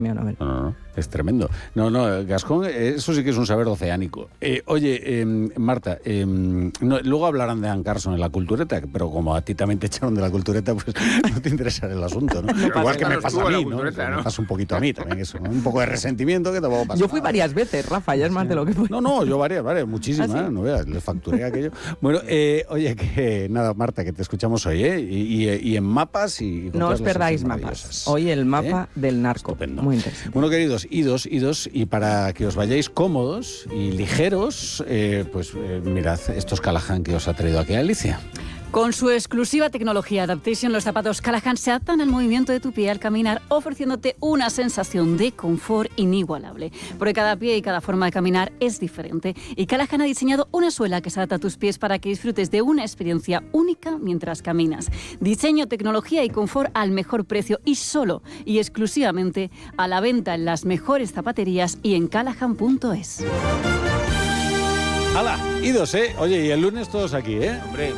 No, es tremendo. No, Gascón, eso sí que es un saber oceánico. Oye, Marta, luego hablarán de Anne Carson en la cultureta, pero como a ti también te echaron de la cultureta, pues no te interesará el asunto, ¿no? Igual que me pasa a mí, ¿no? Me pasa un poquito a mí también eso, ¿no? Un poco de resentimiento que tampoco pasa. Yo fui varias veces, Rafa, ya es más de lo que fui. No, yo varias, muchísimas, ¿Ah, sí? No veas, les facturé aquello. Bueno, oye, que nada, Marta, que te escuchamos hoy, ¿eh? Y en mapas y... No os perdáis mapas. Hoy el mapa del narco. Estupendo. Muy interesante. Bueno, queridos, idos, y para que os vayáis cómodos y ligeros, mirad estos Callahan que os ha traído aquí Alicia. Con su exclusiva tecnología Adaptation, los zapatos Callahan se adaptan al movimiento de tu pie al caminar, ofreciéndote una sensación de confort inigualable. Porque cada pie y cada forma de caminar es diferente. Y Callahan ha diseñado una suela que se adapta a tus pies para que disfrutes de una experiencia única mientras caminas. Diseño, tecnología y confort al mejor precio y solo y exclusivamente a la venta en las mejores zapaterías y en callahan.es. ¡Hala! Idos, ¿eh? Oye, y el lunes todos aquí, ¿eh? Hombre...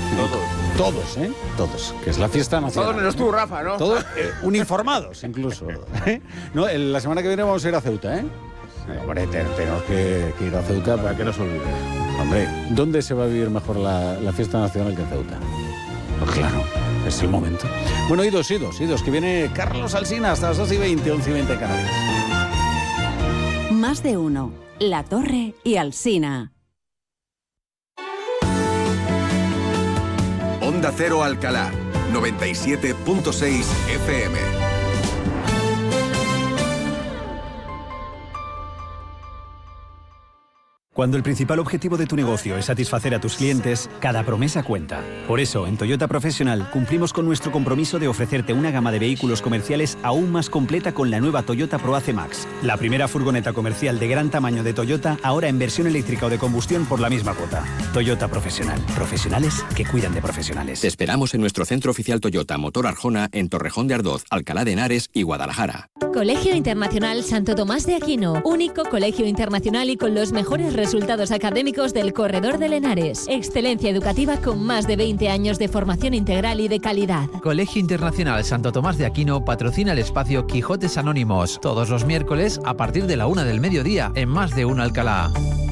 Todos, que es la fiesta nacional. Todos menos tú, Rafa, ¿no? Todos uniformados, incluso. No, la semana que viene vamos a ir a Ceuta, ¿eh? Hombre, tenemos que ir a Ceuta para que no se olvide. Hombre, ¿dónde se va a vivir mejor la fiesta nacional que en Ceuta? Pues claro, es el momento. Bueno, idos, que viene Carlos Alsina hasta las 2:20, 11:20 Canarias. Más de uno, La Torre y Alsina. Onda Cero Alcalá, 97.6 FM. Cuando el principal objetivo de tu negocio es satisfacer a tus clientes, cada promesa cuenta. Por eso, en Toyota Professional cumplimos con nuestro compromiso de ofrecerte una gama de vehículos comerciales aún más completa con la nueva Toyota ProAce Max, la primera furgoneta comercial de gran tamaño de Toyota, ahora en versión eléctrica o de combustión por la misma cuota. Toyota Professional. Profesionales que cuidan de profesionales. Te esperamos en nuestro centro oficial Toyota Motor Arjona en Torrejón de Ardoz, Alcalá de Henares y Guadalajara. Colegio Internacional Santo Tomás de Aquino, único colegio internacional y con los mejores resultados académicos del corredor del Henares. Excelencia educativa con más de 20 años de formación integral y de calidad. Colegio Internacional Santo Tomás de Aquino patrocina el espacio Quijotes Anónimos todos los miércoles a partir de la 1 del mediodía en Más de Uno Alcalá.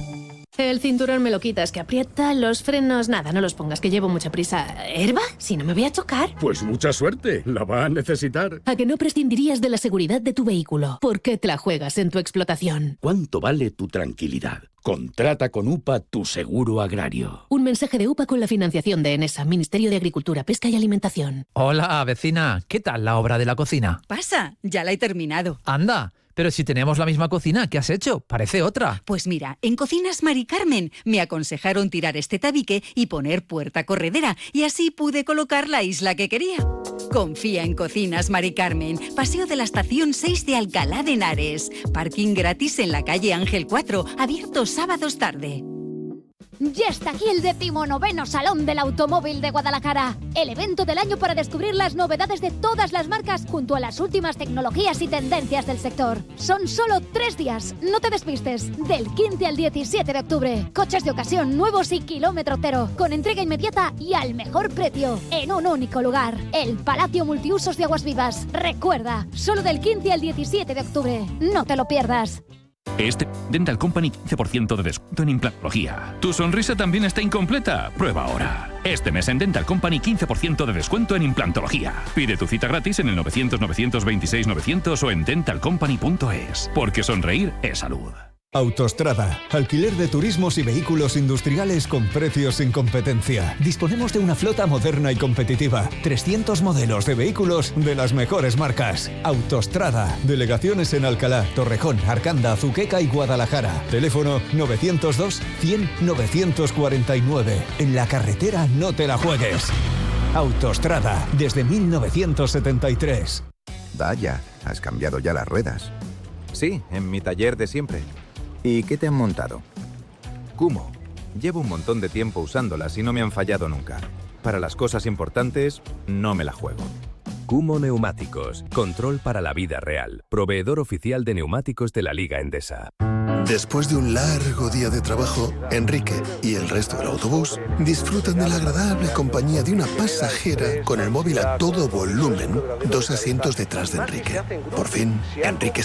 El cinturón me lo quitas, que aprieta, los frenos, nada, no los pongas, que llevo mucha prisa. ¿Airbag? Si no me voy a chocar. Pues mucha suerte, la va a necesitar. ¿A que no prescindirías de la seguridad de tu vehículo? ¿Por qué te la juegas en tu explotación? ¿Cuánto vale tu tranquilidad? Contrata con UPA tu seguro agrario. Un mensaje de UPA con la financiación de ENESA, Ministerio de Agricultura, Pesca y Alimentación. Hola, vecina, ¿qué tal la obra de la cocina? Pasa, ya la he terminado. Anda. Pero si tenemos la misma cocina, ¿qué has hecho? Parece otra. Pues mira, en Cocinas Mari Carmen me aconsejaron tirar este tabique y poner puerta corredera, y así pude colocar la isla que quería. Confía en Cocinas Mari Carmen, Paseo de la Estación 6 de Alcalá de Henares. Parking gratis en la calle Ángel 4, abierto sábados tarde. Ya está aquí el 19º Salón del Automóvil de Guadalajara, el evento del año para descubrir las novedades de todas las marcas junto a las últimas tecnologías y tendencias del sector. Son solo 3 días, no te despistes, del 15 al 17 de octubre. Coches de ocasión nuevos y kilómetro cero, con entrega inmediata y al mejor precio, en un único lugar, el Palacio Multiusos de Aguas Vivas. Recuerda, solo del 15 al 17 de octubre, no te lo pierdas. Este Dental Company 15% de descuento en implantología. ¿Tu sonrisa también está incompleta? Prueba ahora. Este mes en Dental Company 15% de descuento en implantología. Pide tu cita gratis en el 900-926-900 o en dentalcompany.es. Porque sonreír es salud. Autostrada, alquiler de turismos y vehículos industriales con precios sin competencia. Disponemos de una flota moderna y competitiva. 300 modelos de vehículos de las mejores marcas. Autostrada, delegaciones en Alcalá, Torrejón, Arcanda, Azuqueca y Guadalajara. Teléfono 902-100-949. En la carretera no te la juegues. Autostrada, desde 1973. Vaya, has cambiado ya las ruedas. Sí, en mi taller de siempre. ¿Y qué te han montado? Kumho. Llevo un montón de tiempo usándolas y no me han fallado nunca. Para las cosas importantes, no me la juego. Kumho Neumáticos. Control para la vida real. Proveedor oficial de neumáticos de la Liga Endesa. Después de un largo día de trabajo, Enrique y el resto del autobús disfrutan de la agradable compañía de una pasajera con el móvil a todo volumen, 2 asientos detrás de Enrique. Por fin, Enrique